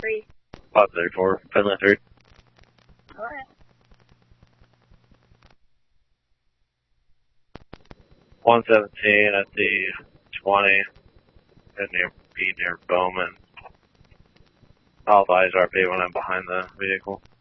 533. 534, Finley 3. Alright. 117 at the 20, and near Bowman. I'll advise RP when I'm behind the vehicle.